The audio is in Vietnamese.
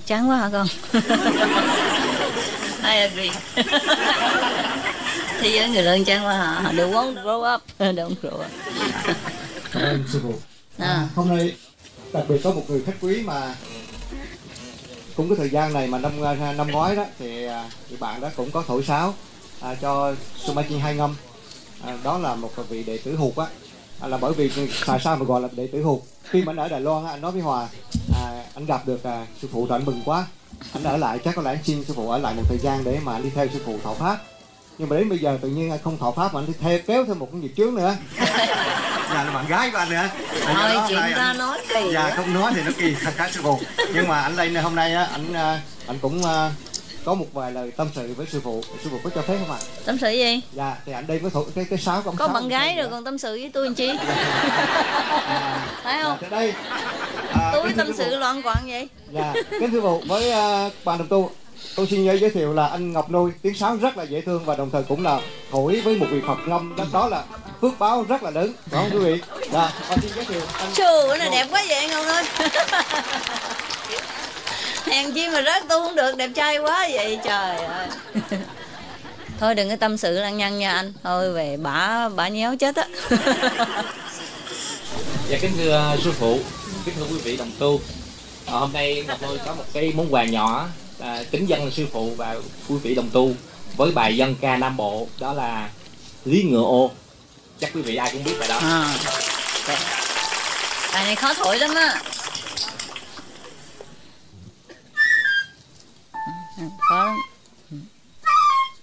Chán quá hả con? I agree. Thế giới người lớn chán quá hả? They won't grow up. Don't grow up. Cảm ơn sư phụ. Hôm nay đặc biệt có một người khách quý mà cũng cái thời gian này mà năm ngoái đó thì bạn đó cũng có thổi sáo cho Sumachi hai ngâm. Đó là một vị đệ tử Hụt á, là bởi vì tại sao mà gọi là đệ tử Hụt? Khi mà anh ở Đài Loan á, anh nói với Hòa, anh gặp được sư phụ rồi anh mừng quá, anh ở lại, chắc có lẽ anh xin sư phụ ở lại một thời gian để mà anh đi theo sư phụ thọ pháp. Nhưng mà đến bây giờ tự nhiên anh không thọ pháp mà anh đi kéo thêm một cái nghiệp chướng nữa. Là bạn gái của anh nữa. Thôi chuyện ta nói kỳ. Dạ không nói thì nó kỳ thật cả sư phụ. Nhưng mà anh lên hôm nay á, anh cũng có một vài lời tâm sự với sư phụ. Sư phụ có cho phép không ạ? Tâm sự gì? Dạ thì anh đây có cái sáo của ông. Có bạn gái rồi còn tâm sự với tôi làm chi? Phải không? Dạ, đây. Tôi tâm sự loạn quạng vậy. Dạ, kính thưa phụ, với bạn đồng tu, tôi xin giới thiệu là anh Ngọc Nuôi, tiếng sáo rất là dễ thương và đồng thời cũng là thổi với một vị Phật ngâm, đó là phước báo rất là lớn, đúng không quý vị? Dạ, và xin giới thiệu anh. Chù, cái này đẹp quá vậy Ngọc ơi. Hèn chi mà rớt tôi không được, đẹp trai quá vậy trời ơi. Thôi đừng có tâm sự lăng nhăng nha anh. Thôi về bả nhéo chết á. Dạ kính thưa sư phụ, kính thưa quý vị đồng tu, hôm nay Ngọc Nuôi có một cái món quà nhỏ kính dâng sư phụ và quý vị đồng tu với bài dân ca Nam Bộ, đó là Lý Ngựa Ô. Chắc quý vị ai cũng biết bài đó. Bài này khó thổi lắm á. Khó lắm.